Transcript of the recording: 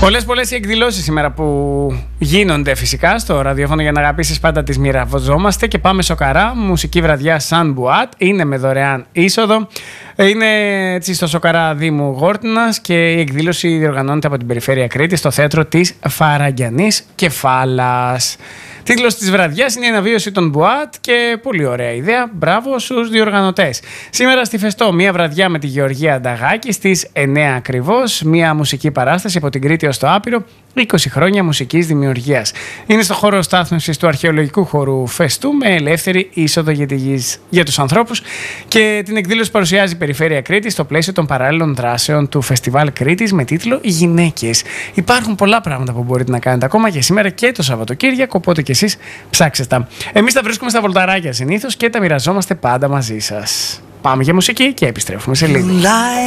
Πολλές οι εκδηλώσεις σήμερα που γίνονται φυσικά στο ραδιόφωνο για να αγαπήσεις πάντα τις μοιραζόμαστε και πάμε σοκαρά. Μουσική βραδιά Sun Boat, είναι με δωρεάν είσοδο. Είναι έτσι στο Σοκαρά Δήμου Γόρτινας και η εκδήλωση διοργανώνεται από την Περιφέρεια Κρήτης στο θέατρο της Φαραγγιανής Κεφάλας. Τίτλος της βραδιάς είναι η αναβίωση των Μπουάτ και πολύ ωραία ιδέα. Μπράβο στους διοργανωτές. Σήμερα στη Φεστό, μια βραδιά με τη Γεωργία Ανταγάκη στις 9 ακριβώς. Μια μουσική παράσταση από την Κρήτη ως το Άπειρο. 20 χρόνια μουσικής δημιουργίας. Είναι στο χώρο στάθμευσης του αρχαιολογικού χώρου Φεστού με ελεύθερη είσοδο για τους ανθρώπους και την εκδήλωση παρουσιάζει η Περιφέρεια Κρήτης στο πλαίσιο των παράλληλων δράσεων του Φεστιβάλ Κρήτης με τίτλο «Οι Γυναίκες». Υπάρχουν πολλά πράγματα που μπορείτε να κάνετε ακόμα και σήμερα και το Σαββατοκύριακο, οπότε και εσείς ψάξτε τα. Εμείς τα βρίσκουμε στα βολταράκια συνήθως και τα μοιραζόμαστε πάντα μαζί σας. Πάμε για μουσική και επιστρέφουμε σε λίγο.